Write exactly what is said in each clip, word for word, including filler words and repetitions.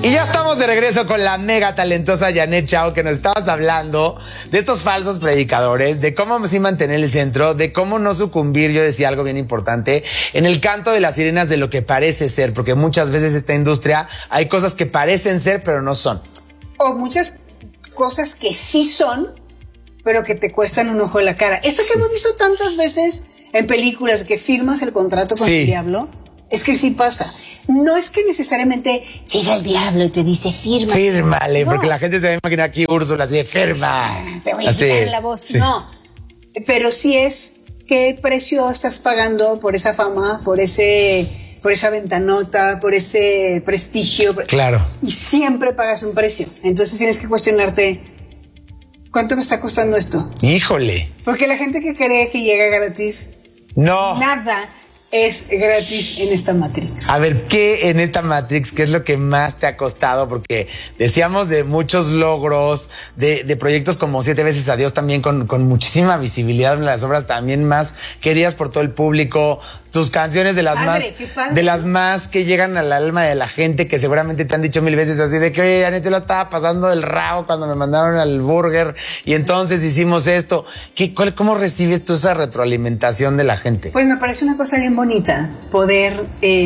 Y ya estamos de regreso con la mega talentosa Janet Chao, que nos estabas hablando de estos falsos predicadores, de cómo sí mantener el centro, de cómo no sucumbir, yo decía algo bien importante, en el canto de las sirenas de lo que parece ser, porque muchas veces esta industria hay cosas que parecen ser pero no son. O muchas cosas que sí son, pero que te cuestan un ojo de la cara. Esto que hemos visto tantas veces en películas, que firmas el contrato con sí. el diablo, es que sí pasa. No es que necesariamente llega el diablo y te dice firma. Fírmale, no. Porque la gente se va a imaginar aquí Úrsula así de firma. Te voy a quitar la voz. Sí. No, pero sí es qué precio estás pagando por esa fama, por ese, por esa ventanota, por ese prestigio. Claro. Y siempre pagas un precio. Entonces tienes que cuestionarte, ¿cuánto me está costando esto? Híjole. Porque la gente que cree que llega gratis, no. Nada es gratis en esta Matrix. A ver, ¿qué en esta Matrix, qué es lo que más te ha costado? Porque decíamos de muchos logros, de, de proyectos como Siete Veces a Dios también con, con muchísima visibilidad, en las obras también más queridas por todo el público, tus canciones de las padre, más, de las más que llegan al alma de la gente, que seguramente te han dicho mil veces así de que, oye, Janet, yo lo estaba pasando del rabo cuando me mandaron al burger y entonces hicimos esto. ¿Qué, cuál, ¿Cómo recibes tú esa retroalimentación de la gente? Pues me parece una cosa bien bonita poder eh,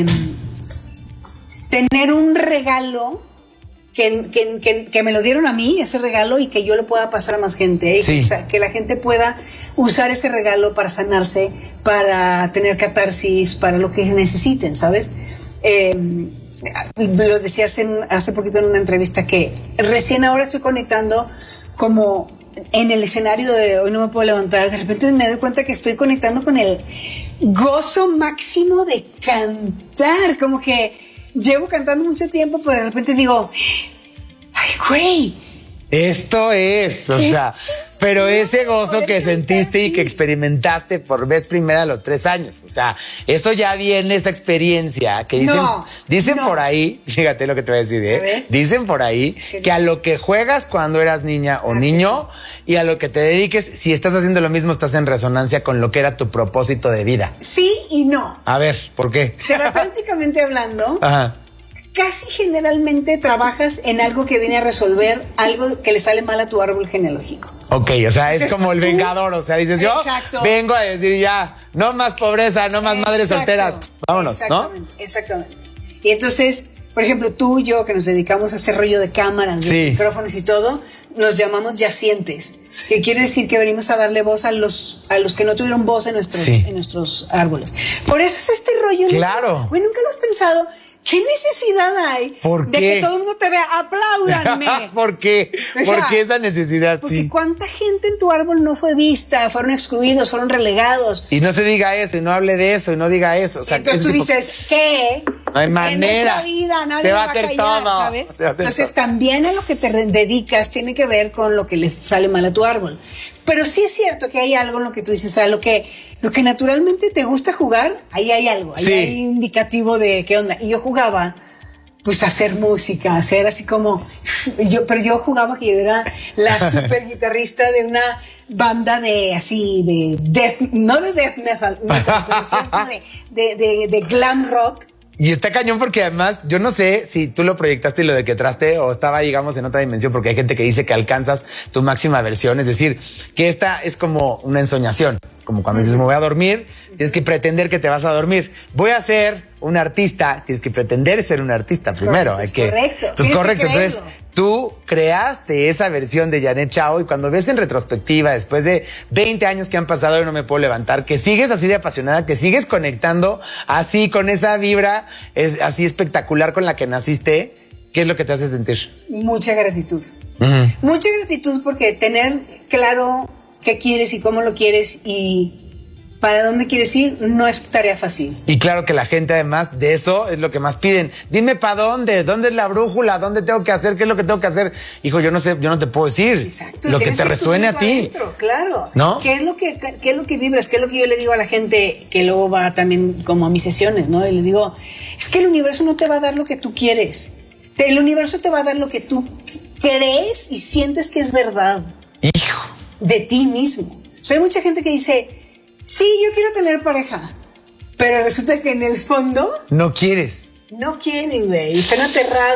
tener un regalo que, que, que, que me lo dieron a mí, ese regalo, y que yo lo pueda pasar a más gente, ¿eh? Sí. que, que la gente pueda usar ese regalo para sanarse, para tener catarsis, para lo que necesiten, ¿sabes? Eh, lo decía hace, hace poquito en una entrevista que recién ahora estoy conectando como en el escenario de Hoy No Me Puedo Levantar. De repente me doy cuenta que estoy conectando con el gozo máximo de cantar, como que llevo cantando mucho tiempo, pero de repente digo, ay, güey, esto es, o sea, pero ese gozo que sentiste y que experimentaste por vez primera a los tres años, o sea, eso ya viene, esta experiencia que dicen, no, dicen no. por ahí, fíjate lo que te voy a decir, ¿eh? A dicen por ahí que a lo que juegas cuando eras niña o ah, niño sí, sí. y a lo que te dediques, si estás haciendo lo mismo, estás en resonancia con lo que era tu propósito de vida. Sí y no. A ver, ¿por qué? Terapéuticamente hablando, ajá, casi generalmente trabajas en algo que viene a resolver algo que le sale mal a tu árbol genealógico. Ok, o sea, es Entonces, como el tú, vengador, o sea, dices yo exacto. vengo a decir ya, no más pobreza, no más exacto, madres solteras, vámonos, exactamente, ¿no? Exactamente. Y entonces, por ejemplo, tú y yo, que nos dedicamos a hacer rollo de cámaras, de sí. micrófonos y todo, nos llamamos yacientes, sí. que quiere decir que venimos a darle voz a los, a los que no tuvieron voz en nuestros, sí. en nuestros árboles. Por eso es este rollo. Claro. Güey, nunca lo has pensado. ¿Qué necesidad hay ¿Por de qué? que todo el mundo te vea? ¡Apláudanme! ¿Por qué? O sea, ¿por qué esa necesidad? Porque sí. ¿cuánta gente en tu árbol no fue vista? Fueron excluidos, fueron relegados. Y no se diga eso, y no hable de eso, y no diga eso. O sea, entonces tú tipo... dices, ¿qué? No hay manera. En esta vida nadie te va va a hacer callar, todo. ¿sabes? Entonces todo. También a lo que te dedicas tiene que ver con lo que le sale mal a tu árbol. Pero sí es cierto que hay algo en lo que tú dices, o sea, lo que, lo que naturalmente te gusta jugar, ahí hay algo, ahí sí. hay indicativo de qué onda. Y yo jugaba pues hacer música, hacer así como yo, pero yo jugaba que yo era la super guitarrista de una banda de así de death, no de death metal, metal pero sí es como de, de, de, de glam rock. Y está cañón porque además, yo no sé si tú lo proyectaste y lo decretaste o estaba, digamos, en otra dimensión, porque hay gente que dice que alcanzas tu máxima versión, es decir, que esta es como una ensoñación, como cuando dices me voy a dormir, tienes que pretender que te vas a dormir. Voy a ser un artista, tienes que pretender ser un artista primero. Correcto, hay que, correcto. Entonces, correcto, que entonces tú creaste esa versión de Janet Chao y cuando ves en retrospectiva, después de veinte años que han pasado y no me puedo levantar, que sigues así de apasionada, que sigues conectando así con esa vibra es, así espectacular con la que naciste, ¿qué es lo que te hace sentir? Mucha gratitud. Uh-huh. Mucha gratitud porque tener claro qué quieres y cómo lo quieres y para dónde quieres ir no es tarea fácil. Y claro que la gente además de eso es lo que más piden. Dime para dónde, dónde es la brújula, dónde tengo que hacer, qué es lo que tengo que hacer. Hijo, yo no sé, yo no te puedo decir. Exacto. Lo que te resuene a ti. Adentro, claro. ¿No? ¿Qué es lo que, qué es lo que vibras? ¿Qué es lo que yo le digo a la gente que luego va también como a mis sesiones, ¿no? Y les digo, es que el universo no te va a dar lo que tú quieres. El universo te va a dar lo que tú crees y sientes que es verdad. Hijo. De ti mismo. O sea, hay mucha gente que dice, sí, yo quiero tener pareja, pero resulta que en el fondo no quieres. No quieren, güey. Están aterrados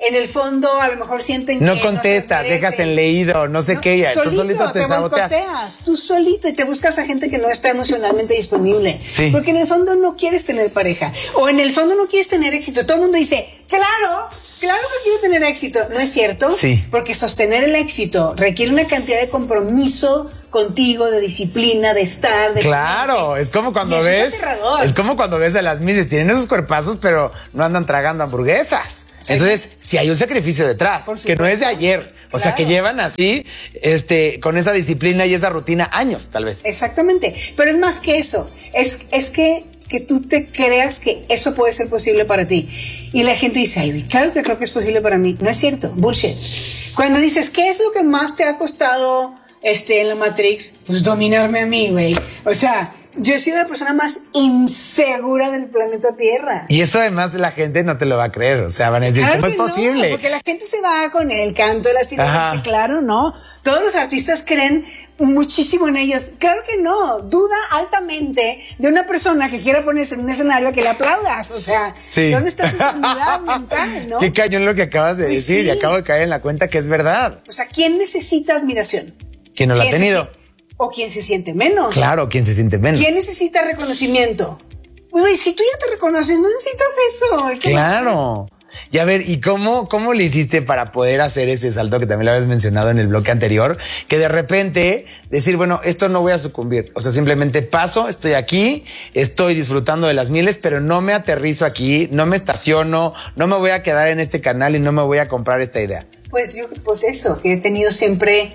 en el fondo a lo mejor sienten no que contestas, no se dejas en leído, no sé no, qué, ya, solito, tú solito te, te saboteas. boicoteas, tú solito, y te buscas a gente que no está emocionalmente disponible. Sí. Porque en el fondo no quieres tener pareja, o en el fondo no quieres tener éxito. Todo el mundo dice, claro, claro que quiero tener éxito. ¿No es cierto? Sí. Porque sostener el éxito requiere una cantidad de compromiso contigo, de disciplina, de estar, de Claro, comerte. es como cuando Y eso ves, es aterrador. es como cuando ves a las misas, tienen esos cuerpazos, pero no andan tragando hamburguesas. Sí. Entonces, si hay un sacrificio detrás, Por que no es de supuesto. ayer, o sea, Claro. que llevan así, este, con esa disciplina y esa rutina años, tal vez. Exactamente, pero es más que eso, es, es que, que tú te creas que eso puede ser posible para ti. Y la gente dice, ay, claro que creo que es posible para mí. No es cierto, bullshit. Cuando dices, ¿qué es lo que más te ha costado este, en la Matrix? Pues dominarme a mí, güey. O sea, yo he sido la persona más insegura del planeta Tierra. Y eso además la gente no te lo va a creer, o sea, van a decir, Claro ¿cómo es que no, posible? porque la gente se va con el canto de la sirena, Ajá. claro, no. Todos los artistas creen muchísimo en ellos. Claro que no. Duda altamente de una persona que quiera ponerse en un escenario que le aplaudas. O sea, Sí. ¿dónde está su sanidad mental, no? Qué cañón lo que acabas de Pues decir, sí. y acabo de caer en la cuenta que es verdad. O sea, ¿quién necesita admiración? ¿Quién no la ha ¿Quién se tenido? si- O quién se siente menos. Claro, ¿quién se siente menos? ¿Quién necesita reconocimiento? Güey, si tú ya te reconoces, no necesitas eso. Es que Claro. Y a ver, ¿y cómo, cómo le hiciste para poder hacer ese salto que también lo habías mencionado en el bloque anterior? Que de repente decir, bueno, esto no voy a sucumbir. O sea, simplemente paso, estoy aquí, estoy disfrutando de las mieles, pero no me aterrizo aquí, no me estaciono, no me voy a quedar en este canal y no me voy a comprar esta idea. Pues yo, pues eso, que he tenido siempre,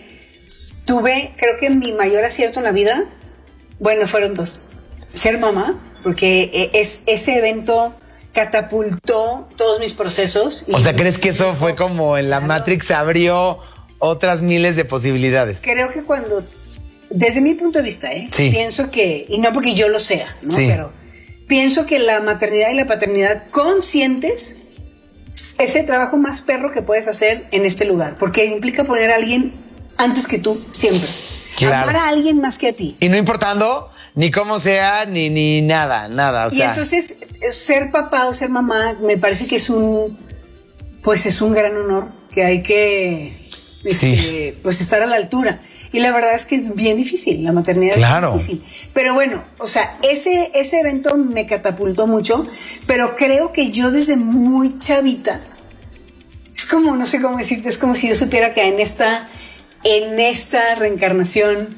tuve, creo que mi mayor acierto en la vida, bueno, fueron dos. Ser mamá, porque es, ese evento catapultó todos mis procesos. Y O sea, ¿crees que eso fue como en la Claro. Matrix se abrió otras miles de posibilidades? Creo que cuando, desde mi punto de vista, ¿eh? Sí. pienso que, y no porque yo lo sea, ¿no? Sí. Pero pienso que la maternidad y la paternidad conscientes es el trabajo más perro que puedes hacer en este lugar, porque implica poner a alguien antes que tú, siempre. Claro. Amar a alguien más que a ti. Y no importando ni cómo sea, ni, ni nada, nada. O Y sea, entonces, ser papá o ser mamá, me parece que es un, pues es un gran honor, que hay que, este, Sí. pues estar a la altura. Y la verdad es que es bien difícil, la maternidad Claro. es difícil. Pero bueno, o sea, ese, ese evento me catapultó mucho, pero creo que yo desde muy chavita, es como, no sé cómo decirte, es como si yo supiera que en esta, en esta reencarnación,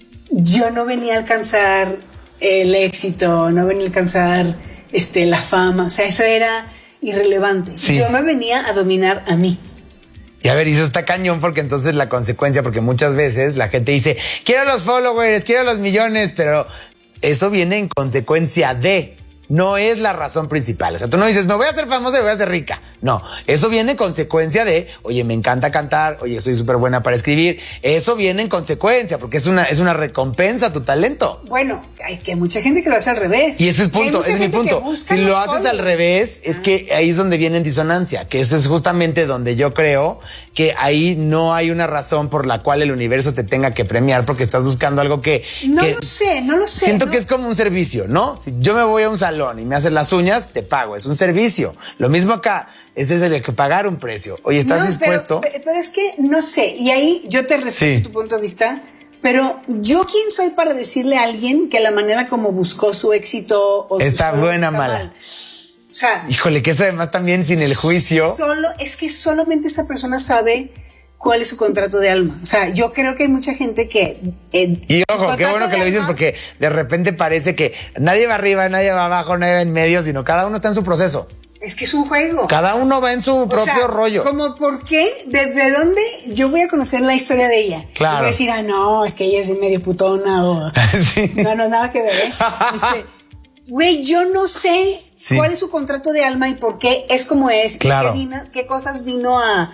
yo no venía a alcanzar el éxito, no venía a alcanzar este, la fama, o sea, eso era irrelevante. Sí. Yo me venía a dominar a mí. y a ver, y eso está cañón porque entonces la consecuencia, porque muchas veces la gente dice, quiero los followers, quiero los millones, pero eso viene en consecuencia de, no es la razón principal. O sea, tú no dices, me voy a hacer famosa y voy a ser rica. No, eso viene en consecuencia de, oye, me encanta cantar, oye, soy súper buena para escribir. Eso viene en consecuencia porque es una, es una recompensa a tu talento. Bueno, hay que mucha gente que lo hace al revés. Y ese es Hay punto, mucha ese es mi gente que punto. busca Si los lo haces al followers. revés, es que ahí es donde viene en disonancia, que eso es justamente donde yo creo que ahí no hay una razón por la cual el universo te tenga que premiar porque estás buscando algo que... No que lo sé, no lo sé. Siento no- que es como un servicio, ¿no? Si yo me voy a un salón y me haces las uñas, te pago, es un servicio. Lo mismo acá, es desde que pagar un precio. Oye, ¿estás No, dispuesto? Pero, pero es que no sé, y ahí yo te respeto Sí. tu punto de vista, pero yo quién soy para decirle a alguien que la manera como buscó su éxito o sus Está followers buena, está mala. mal. O sea, Híjole, que eso además también sin el juicio. solo es que solamente esa persona sabe cuál es su contrato de alma. O sea, yo creo que hay mucha gente que eh, Y su ojo, qué contrato bueno que de lo dices alma- porque de repente parece que nadie va arriba, nadie va abajo, nadie va en medio, sino cada uno está en su proceso. es que es un juego. Cada uno va en su O propio sea, rollo. Como por qué, desde dónde yo voy a conocer la historia de ella. Claro. Y voy a decir, ah, no, es que ella es medio putona o Sí. no, no, nada que ver, ¿eh? Este, güey, yo no sé Sí. cuál es su contrato de alma y por qué es como es, y Claro. qué, vino- qué cosas vino a,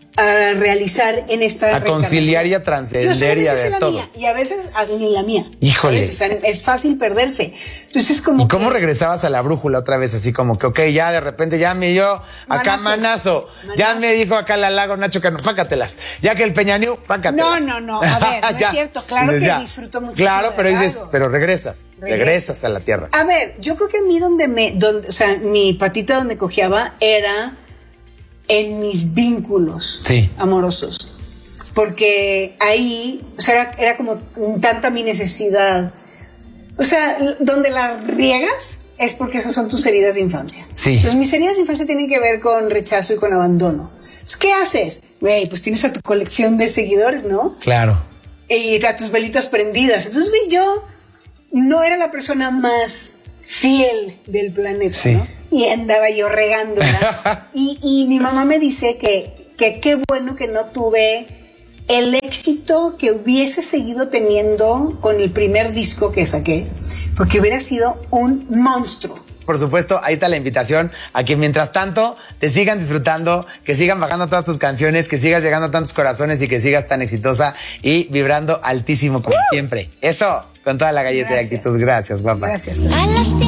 a realizar en esta A conciliar y a trascender Yo solamente y a sé de la todo. mía, y a veces a- ni la mía. Híjole. ¿sabes? O sea, es fácil perderse. Entonces, como ¿Y cómo que- regresabas a la brújula otra vez? Así como que, ok, ya de repente ya me dio acá Manazos. manazo. Ya Manazos. me dijo acá la Lago Nacho que no, pácatelas. Ya que el Peñaniu, pácatelas. No, no, no. A ver, no es Ya. cierto. Claro Dices, que ya. disfruto muchísimo Claro, de pero dices, Lago. pero regresas. Regreso. Regresas a la tierra. A ver, yo creo que a mí donde me, donde, o sea, mi patita donde cojeaba era en mis vínculos sí. amorosos. Porque ahí, o sea, era, era como tanta mi necesidad. O sea, donde la riegas es porque esas son tus heridas de infancia. Sí. Entonces, mis heridas de infancia tienen que ver con rechazo y con abandono. Entonces, ¿qué haces? Güey, pues tienes a tu colección de seguidores, ¿no? Claro. Y a tus velitas prendidas. Entonces, yo no era la persona más fiel del planeta, sí. ¿no? Y andaba yo regándola. y, y mi mamá me dice que que qué bueno que no tuve el éxito que hubiese seguido teniendo con el primer disco que saqué, porque hubiera sido un monstruo. Por supuesto, ahí está la invitación a que mientras tanto te sigan disfrutando, que sigan bajando todas tus canciones, que sigas llegando a tantos corazones y que sigas tan exitosa y vibrando altísimo como uh. siempre. Eso, con toda la galleta Gracias. de actitud. Gracias, guapa. Gracias.